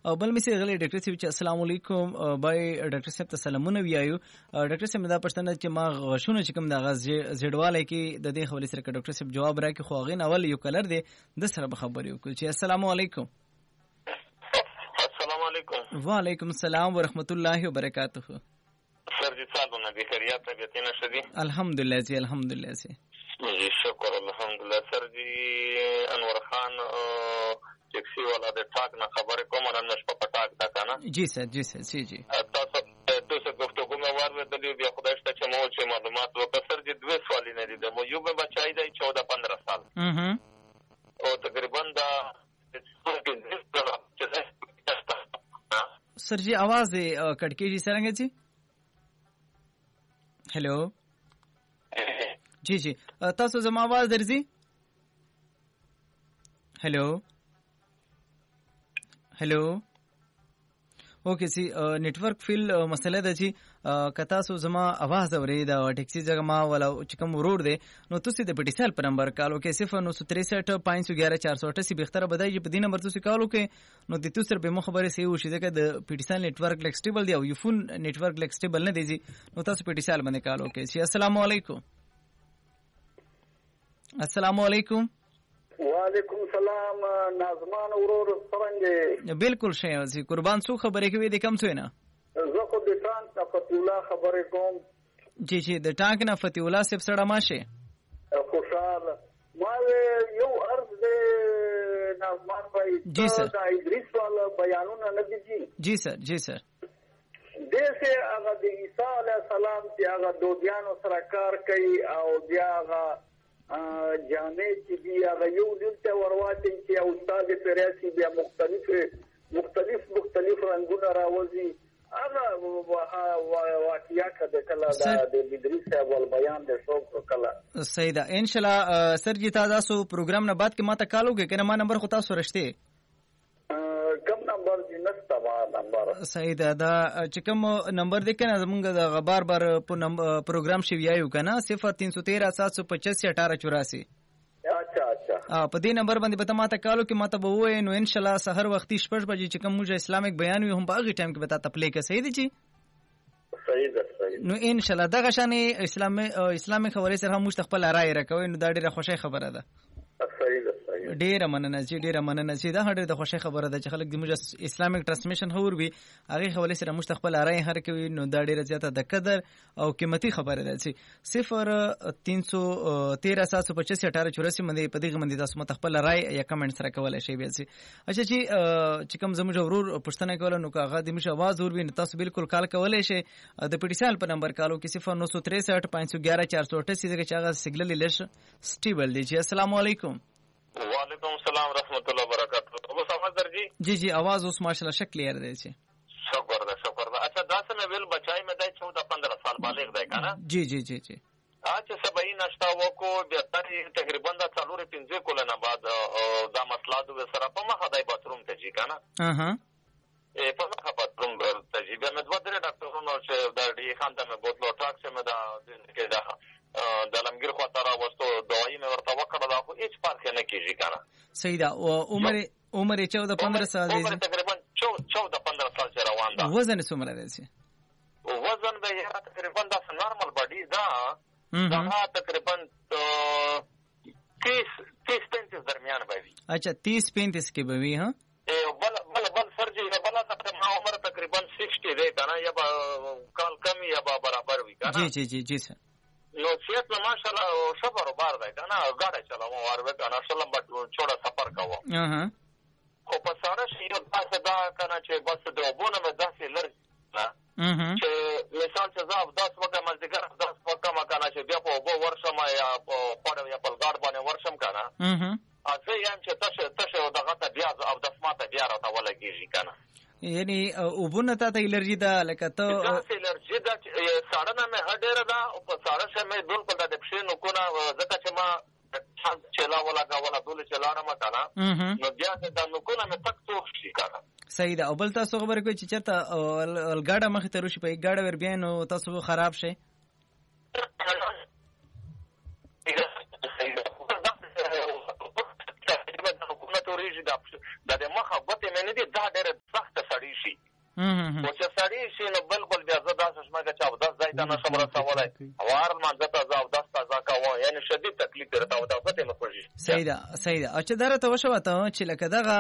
او بل مې سره غلي ډاکټر صاحب چې السلام علیکم بای ډاکټر صاحب ته سلامونه ویایو. ډاکټر صاحب دا پښتنه چې ما غشونه چې کوم د غاز زړواله کې د دې حواله سره ډاکټر صاحب جواب راکړي خو غین اول یو کلر دی د سره خبرې وکړو چې السلام علیکم. السلام علیکم. وعلیکم السلام ورحمت الله وبرکاته. سر جی سالونه دي خیریت طبیعت نه شدي؟ الحمدلله جی الحمدلله جی شکر الحمدلله. سر جی انور خان ټیکسي والا د ټاک نه خبرې کوم نن مش په ټاک دا کنه. جی سر جی سر جی تاسو گفتگو مې واورېدلې بیا خدای شته چې مو چې معلومات وکړ. سر جی دوه سوالې نه دي د مو یو به بچای دی 14-15 سال او تقریبا دا سر جی आवाज کټکی جی څنګه جی हेलो जी जी تاسو زما आवाज درځي हेलो اوکے سي नेटवर्क فیل مسله ده چې کتا سو زما आवाज اوري دا ټیکسي ځای ما ولا چې کوم روډ دی نو تاسو د پټیسل پر نمبر کالو کې 09365114088 بهتره بدای چې په دې نمبر تاسو کالو کې نو د تاسو به مخبره سي وشي ځکه د پټیسل नेटवर्क لیکسټیبل دی او یو فون नेटवर्क لیکسټیبل نه دی نو تاسو پټیسل باندې کالو کې سي. السلام علیکم. السلام علیکم. وعلیکم السلام. نازمان ورور څنګه؟ بالکل شه سي قربان سو خبرې کوي د کم څه نه زه خو د ټانک نه فتح الله خبرې کوم. جی د ټانک نه فتح الله صاحب سره ماشه خوشاله ما یو عرض د نازمان بھائی جی سر دا ادریس والا بیانونه نه دي. جی سر دسه هغه د عیسی علی السلام چې هغه دوبیانو سره کار کوي او بیا هغه جامع چې دی هغه یو دلته ورواچي چې استاد پریاسي بیا مختلف رنگونه راوځي هغه واقعیا کده کله د ادریس صاحب ول بیان د شوق کله سیدا ان شاء الله. سر جی تاسو پروګرام نه بعد کې ما ته کالوګه کنه ما نمبر خو تاسو رښتې کم نمبر دی نستا ما نمبر سیدا دا چې کوم نمبر دی کنه زمونږ د بار پروګرام شی ویایو کنه 0313 785 1884. اچھا په دې نمبر باندې به تاسو ته کالو کې ماته به وای نو ان شاء الله سحر وختي شپږ بجې چې کوم موږ اسلامیک بیان وي هم په هغه ټایم کې به تاسو پلی کې صحیح دي چې صحیح ده نو ان شاء الله دغه شانې اسلامي خبرې سره هم مستقبل رائے راکوي نو دا ډیره خوشی خبره ده. صحیح ده ډیره مننه چې دا ډیره د خوشی خبره ده چې خلک د موږ اسلامیک ټرانسمیشن هور وي هغه حواله سره مستقبل رائے هر کوي نو دا ډیره زیاته د قدر او قیمتي خبره ده چې 0313 785 1884 باندې په دغه باندې تاسو متخپل رائے یا کمنټ سره کولای شئ. بیا اچھا چې کوم زموږ ورور پښتنه کوله نو هغه د مشه आवाज ور وي تاسو بالکل کال کولای شئ د پټیسال په نمبر کالو کې 0963 511 488 دغه چې هغه سیګنل لیش سټیبل دی. السلام علیکم. وعلیکم السلام رحمت الله وبرکاتہ. ابو سمجھ در جی आवाज اوس ماشاءالله شک کلیئر دی چې شکر ده. اچھا دا څه مې ویل بچای مې دای 14-15 سال بالغ دی کنه. جی اچھا سبای نشتا وکړو بیا تقریبا دا 4-5 کولونه بعد دا مسله د سره په مخه دای باتروم ته جی کنه په مخه باتروم ته جی بیا مې دوه درې ډاکټرونو چې دا ډی خان ته مې بوتلو ټاک چې مې دا کې دا د لمګر خو تر واستو دوايي مې ورته وکړه دا خو هیڅ فرق نه کیږي کنه. صحیح ده. او عمر 14-15 سال دی. عمر تقریبا 14-15 سال چې روان ده. وزن څومره دی؟ وزن به تقریبا دا نارمل باډي دا تقریبا 30-35 درمیان به وي. اچھا 30-35 کې به وي ها. بل سرجی بل ما عمر تقریبا 60 دی کنه یا کال کم یا برابر وي کنه. جی سر. نو صحت में माशाल्लाह सफर बार है ना गाड़ी चलाऊं और वे गाना सलम बट छोटा सफर का वो को पसारा शरीर पास दा करना चाहिए बस दो बोन में 10 लर ना че मिसाल से जब 10 वक्त मजदगर 10 वक्त मकाना चाहिए बया वो वर्षम या पड़े या पलगाड़ बने वर्षम का ना असे यान че तशे दगता बया अब 10 माता बया रहता वाला कीजी kana یعنی وبونه ته الرجی دا لکه ته الرجی دا ساړه نه مې هډېره دا او په ساړه شه مې بالکل د پښې نو کو نه ځکه چې ما چلا ولا کا ولا دول چلانه ما کنه نو بیا دا نو کو نه مې تک تو شي کنه. صحیح ده. او بل تاسو خبره کوي چې چرته الګاډه مخ ته روشي په ګاډه ور بیا نو تاسو خراب شي. دا د مخه بته مې نه دي دا ډېر سخت او چې سړی شي نو بالکل بیا زه داسې شمه چې اودس ځای ته نشم رسولی وار لمانځه ته زه اودس تازه کوم یعنې شدید تکلیف دی راته اودس ته نه خوږي. صحیح ده صحیح ده. او چې دا راته وشوه ته چې لکه دغه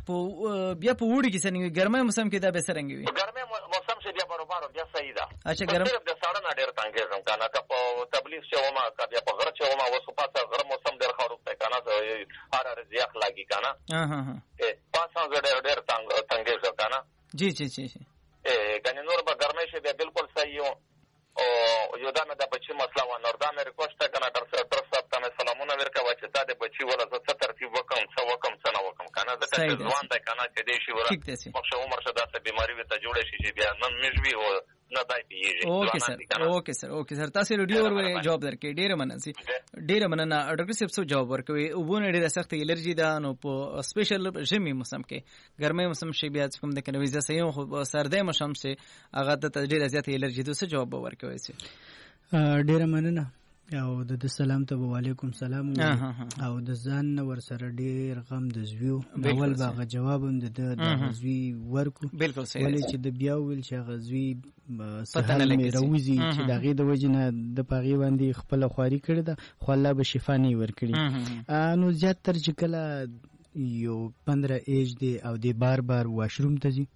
بیا په اوړي کې څرنګه وي ګرمی موسم کې دا به څرنګه وي؟ ګرمی موسم چې بیا برابر بیا صحیح ده. اچھا ګرم صرف د ساړه نه ډېر تنګېږم که نه که په تبلیغ چې وم که بیا په غره چې وم اوس خو پاسه غره موسم ډېر خروب دی که نه هر هر یخ لګي که نه پاسه زه ډېر تنګېږم که نه. جی جی جی کنې نور به ګرمی شي بیا بالکل صحیح و. او یو دا مې د بچي مسله وه نور دا مې ریکوست ده که نه ډاکټر صاحب ته مې سلامونه ورکوه چې دا د بچي وله زه څه ترتیب وکړم څه وکړم څه نه وکړم که نه ځکه چې ځوان دی که نه کېدی شي وره مخشه عمر شه داسې بیماري ورته جوړه شي چې بیا نه میږ وي او نه دای پیږي. اوکې سر تاسو ریډیو ور جواب درکې ډیره مننه ډاکټر صاحب سو جواب ورکوي. وبونه ډیره سخت الرجی ده نو په سپیشل ژمي موسم کې ګرمي موسم شي بیا کوم د کنه ویزه سيو خو سردې موسم سي هغه د ډیره زیات الرجی ده څه جواب ورکوي سي. ډیره مننه او د سلام ته وعلیکم سلام او د ځان ور سره ډیر غم د زویو اول باغه جوابم د زوی ورکو بالکل صحیح ولې چې د بیا ویل چې غزوی پته نه لګي روزي چې دغه د وجنه د پاغي باندې خپل خواري کړی دا خو الله به شفا نه ور کړی. نو زیات تر چې کله یو 15 ایج دی او دی بار واشروم ته ځي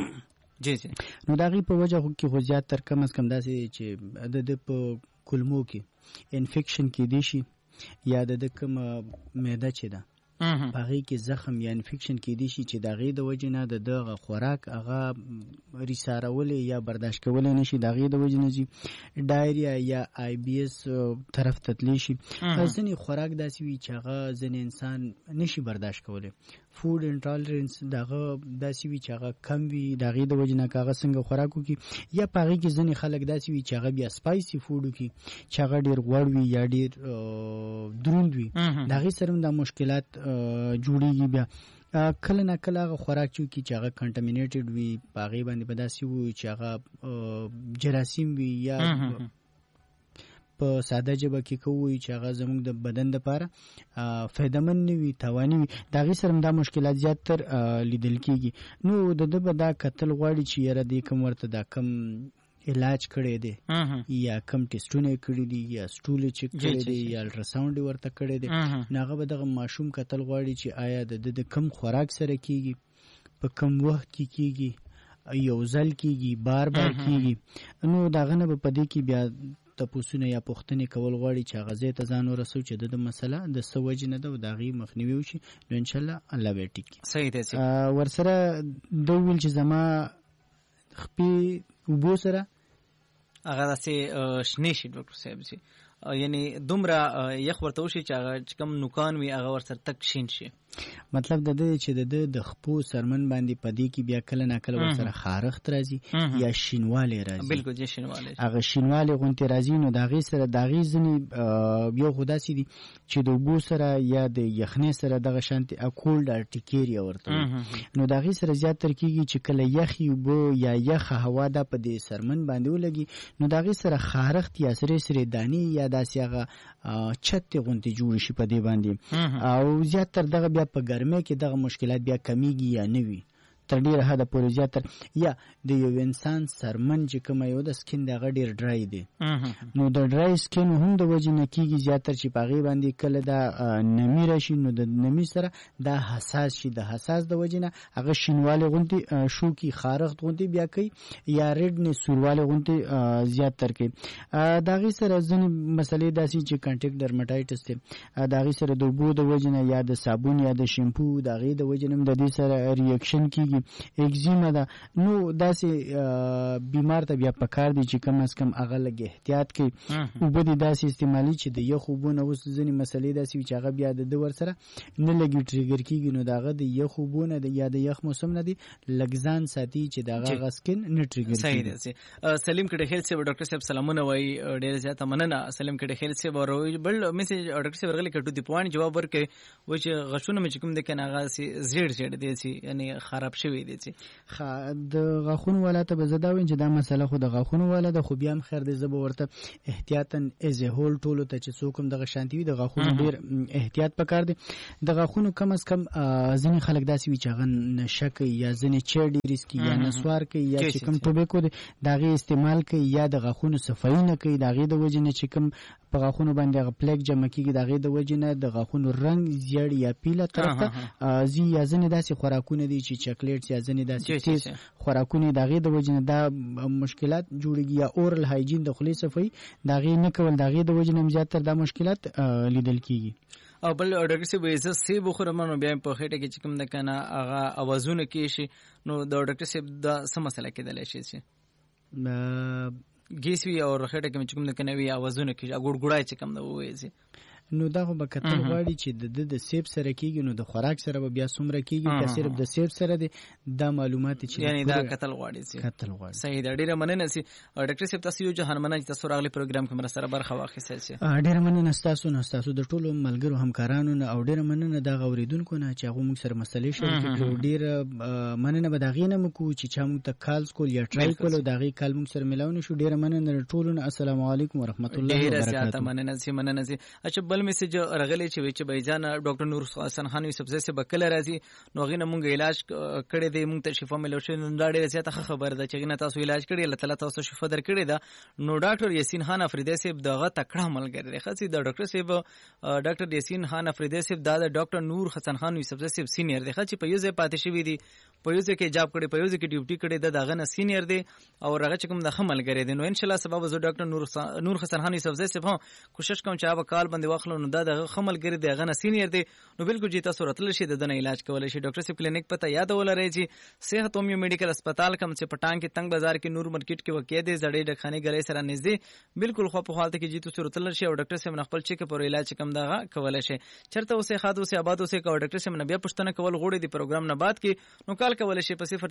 جی نو دغه په وجه کې خو زیات تر کم از کم داسې چې د په کلمو کې انفیکشن کې دی شي یا د کوم معده چې ده هغه کې زخم یا انفیکشن کې دی شي چې دغه د وجه نه دغه خوراک هغه ریسارول یا برداشت کول نه شي دغه د وجه نه شي ډایریا یا آی بی اس طرف تتلی شي. ځینې خوراک داسې وي چې هغه ځینې انسان نشي برداشت کولی فود انټالرنس دغه داسې وي چې هغه کم وي دغه د وجه نه هغه څنګه خوراک وکي یا پاغي کې ځینې خلک داسې وي چې هغه بیا سپایسي فود وکي چې هغه ډیر غوړ وي یا ډیر دروند وي دغه سره د مشکلات جوړیږي. بیا کله نه کله هغه خوراک چې هغه کنټامینیټډ وي پاغي باندې په داسې وي چې هغه جراثیم وي یا په ساده ژبه کې کوي چې هغه زموږ د بدن لپاره فایدهمن نه وي تاواني وي دغه سره دا مشکلات زیات تر لیدل کیږي. نو د به دا قتل غواړي چې یاره دې کوم ورته دا کم علاج کړی دی یا کم ټیسټونه کړی دي یا سټول چک کړی دی یا الټراساوند ورته کړی دی ناغه به دغه ماشوم قتل غواړي چې آیا د کم خوراک سره کیږي په کم وخت کې کیږي یو ځل کیږي بار کیږي. نو دغه نه په دې کې بیا تاسو یا پوښتنه کول غواړي چې غزې ته ځان ورسو چې د مسله د سوج نه د داغي مخنیوي وشي نو ان شاء الله الله به ټیک صحیح دی. ورسره دوول چې زما خپې وبو سره هغه داسې شنه شي ډاکټر صاحب سي یعنی دومره یخ ورته وشي چې هغه کم نوکان وي هغه ورسره تک شین شي مطلب د دې چې د خپو سرمن باندې پدې کې بیا کله نه کله ورسره خارښت راځي یا شینواله راځي بالکل چې شینواله هغه شینواله غونته راځي نو داغي سره داغي ځنی یو خداسي دي چې د بو سره یا د یخنې سره دغه شانتي اکولډ ارټیکیریا ورته نو داغي سره زیات تر کیږي چې کله یخي بو یا یخ هوا د پدې سرمن باندې ولګي نو داغي سره خارښت یا سره دانی یا داسې هغه چت غونته جوړ شي پدې باندې او زیات تر دغه په ګرمه کې دغه مشکلات بیا کمیږي یا نه وي تر ډیره حد پورې زیاتره یا د یو انسان سرمن چې کوم یو د سکین دغه ډیر ډرای دی نو د ډرای سکین هم د وجې نه کیږي زیاتره چې پاغي باندې کله دا نمی راشي نو د نمی سره دا حساس شي د حساس د وجې نه هغه شینواله غونډي شو کی خارښت غونډي بیا کوي یا ریډنس سورواله غونډي زیاتره کوي داغي سره ځنې مسلې داسي چې کانټیکټ ډرماټایټس ته داغي سره د بو د وجې نه یا د صابون یا د شیمپو داغي د وجې نه د دې سره ریاکشن کیږي اگزیما ده نو داسې بیمار ته بیا پکار دی چې کم از کم هغه لږ احتیاط کوي او بده داسې استعمالي چې د یخو بونه اوس ځنې مسلې داسې چې هغه بیا د ور سره نه لګي ټریګر کیږي نو داغه د یخو بونه د یا د یخ موسم نه دی لګزان ساتي چې داغه غسکن نه ټریګر کیږي. صحیح دی. سلیم کډه خیل سے ډاکټر صاحب سلامونه وای ډیر زیاته مننه سلیم کډه خیل سے وروي بل میسج ډاکټر صاحب ورغلی کټو دی پوان جواب ورکړي و چې غشونه مې کوم د کنه هغه سي زیړ دی سي یعنی خراب شوی دي چې د غاخونو والا ته بزدا وین چې دا مسله خو د غاخونو والا د خو بیا هم خیر دی زب ورته احتیاطاً از هول ټولو ته چې څوک هم دغه شانتي وي د غاخونو ډیر احتیاط پکار دی د غاخونو کم از کم ځینې خلک داسې وي چې هغه نشه کوي یا ځینې چیر ډیریس کوي یا نسوار کوي یا چې کوم ټوبیکو دی د هغې استعمال کوي یا د غاخونو صفایي نه کوي د هغې د وجې نه چې کوم په غاخونو باندې هغه پلیک جمع کېږي د هغې د وجې نه د غاخونو رنګ زیړ یا پیله طرف ته ځي یا ځینې داسې خوراکونه دي چې چاکلیټ یا ځینې داسې تیز خوراکونه د هغې د وجې نه دا مشکلات جوړېږي یا اورل هایجین د خولې صفایي د هغې نه کول د هغې د وجې نه هم زیاتره دا مشکلات لیدل کېږي. او بل ډاکټر صاحب زه سیب وخورم نو بیا په خېټه کې چې کوم د کنه هغه اوازونه کې شي نو د ډاکټر صاحب دا څه مسله کېدلی شي چې ګیس وي او خېټه کې چې کوم د کنه وي اوازونه کې ګوړګوړای چې کوم د وایي نو دا خو به کتل غواړي چې د سیب سره کېږي نو د خوراک سره به بیا څومره کېږي که صرف د سیب سره دی دا معلومات چې یعنی دا کتل غواړي صحیح ده. ډېره مننه سي ډاکټر صاحب تاسو یو جهانمنه چې تاسو راغلي پروګرام کې مرسته برخه واخیستل شي. ډېره مننه تاسو د ټولو ملګرو همکارانو نه او ډېره مننه د غوریدونکو نه چې هغه موږ سره مسلې شریکې کړو. ډېره مننه به د هغې نه موږ کوو چې چا موږ ته کالز کول یا ټرای کول او د هغې کال موږ سره میلاو نه شو. ډېره مننه ټولو نه. السلام علیکم ورحمت الله وبرکاته. ډېره زیاته مننه سي. اچھا بل میسج راغلی چې وی چې بایجان ډاکټر نور حسن خان یوسف زئی سے بکله راځي نو غینه مونږ علاج کړی دی مونږ ته شفا ملو شي نو دا ډیره زیاته خبر ده چې غینه تاسو علاج کړی الله تعالی تاسو شفا درکړی ده. نو ډاکټر یاسین خان افریدی صاحب دغه تکړه ملګری دی خاصی د ډاکټر صاحب ډاکټر یاسین خان افریدی صاحب د ډاکټر نور حسن خان یوسف زئی صاحب سینیئر دی خاصی په یوه ځای پاتې شوی دی په یوه ځای کې جاب کړی په یوه ځای کې ډیوټي کړی دغه نه سینیئر دی او هغه چې کوم د ملګری دی نو ان شاء الله سبب زه ډاکټر نور حسن خان یوسف زئی صاحب کوشش کوم چې هغه کال باندې واخلو نو دغه ملګری دی هغه نه سینیئر دی نو بالکل جی تاسو راتل شي د علاج کولای شي. ډاکټر صاحب کلینک پته یاد ولرئ چې صحت اومیو میډیکل هسپتال کوم چې پټان کې تنگ بازار کې نور مارکیټ کې واقع دی زړې ډخانه غلې سره نږدې بالکل خو په حالت کې جی تاسو راتل شي او ډاکټر صاحب خپل چیک پر علاج کم دغه کولای شي. چرته اوسه خاطر اوسه آباد اوسه کو ډاکټر صاحب بیا پښتنه کول غوړي دی پروګرام نه بعد کې نو کال کولای شي په 0331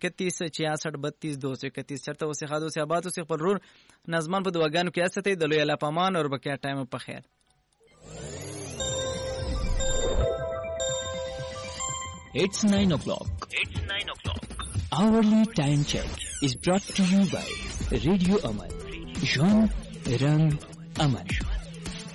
663231 چرته اوسه خاطر اوسه آباد اوسه خپل رور نظمان په دواګانو کې استه د لوی الله پامان او بکیا ټایم په خیر. It's 9 o'clock. Hourly time check is brought to you by Radio Aman. Jean Rang Aman.